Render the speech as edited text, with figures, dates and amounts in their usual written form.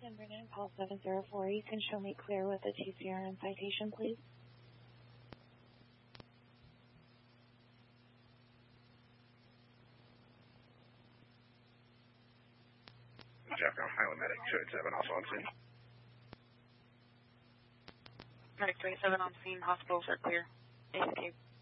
San Bernardino, call 704. You can show me clear with the TCRN citation, please. Jeffcom Highland Medic 287, also on scene. Medic 287 on scene, hospitals are clear. Escape.